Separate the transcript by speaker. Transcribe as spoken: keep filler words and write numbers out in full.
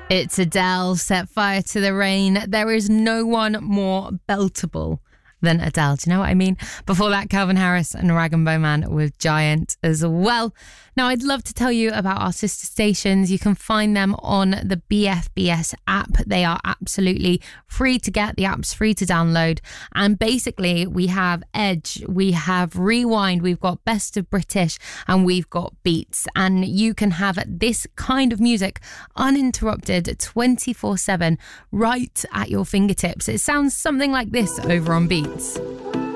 Speaker 1: It's Adele, Set Fire to the Rain. There is no one more beltable than Adele. Do you know what I mean? Before that, Calvin Harris and Rag and Bowman with Giant as well. Now, I'd love to tell you about our sister stations. You can find them on the B F B S app. They are absolutely free to get. The app's free to download. And basically, we have Edge, we have Rewind, we've got Best of British, and we've got Beats. And you can have this kind of music uninterrupted twenty-four seven right at your fingertips. It sounds something like this over on Beats.